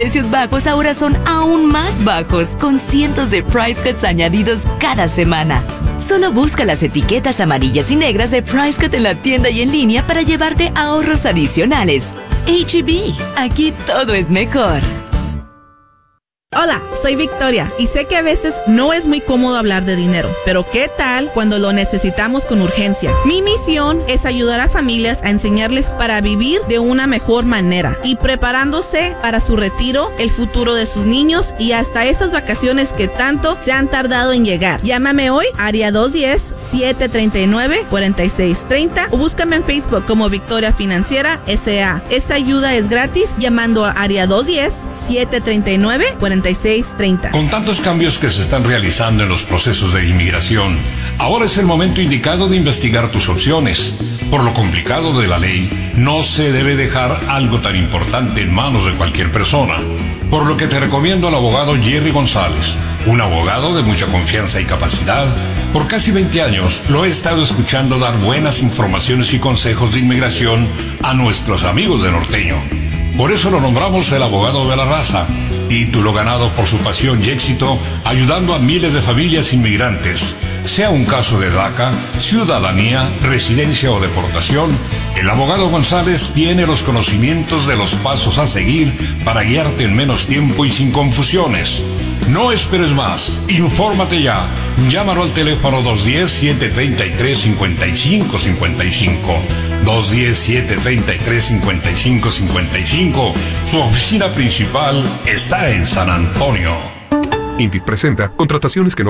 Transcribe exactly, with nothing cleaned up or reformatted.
precios bajos ahora son aún más bajos, con cientos de price cuts añadidos cada semana. Solo busca las etiquetas amarillas y negras de Price Cut en la tienda y en línea para llevarte ahorros adicionales. H E B, aquí todo es mejor. Hola, soy Victoria y sé que a veces no es muy cómodo hablar de dinero, pero ¿qué tal cuando lo necesitamos con urgencia? Mi misión es ayudar a familias a enseñarles para vivir de una mejor manera y preparándose para su retiro, el futuro de sus niños y hasta esas vacaciones que tanto se han tardado en llegar. Llámame hoy, área dos uno cero, siete tres nueve, cuatro seis tres cero o búscame en Facebook como Victoria Financiera S A. Esta ayuda es gratis llamando a área dos uno cero, siete tres nueve, cuatro seis tres cero. Con tantos cambios que se están realizando en los procesos de inmigración, ahora es el momento indicado de investigar tus opciones. Por lo complicado de la ley, no se debe dejar algo tan importante en manos de cualquier persona. Por lo que te recomiendo al abogado Jerry González, un abogado de mucha confianza y capacidad. Por casi veinte años lo he estado escuchando dar buenas informaciones y consejos de inmigración a nuestros amigos de Norteño. Por eso lo nombramos el abogado de la raza, título ganado por su pasión y éxito, ayudando a miles de familias inmigrantes. Sea un caso de DACA, ciudadanía, residencia o deportación, el abogado González tiene los conocimientos de los pasos a seguir para guiarte en menos tiempo y sin confusiones. No esperes más, infórmate ya. Llámalo al teléfono dos uno cero, siete tres tres, cinco cinco cinco cinco. dos uno cero, siete tres tres, cinco cinco cinco cinco. Su oficina principal está en San Antonio. Indeed presenta contrataciones que no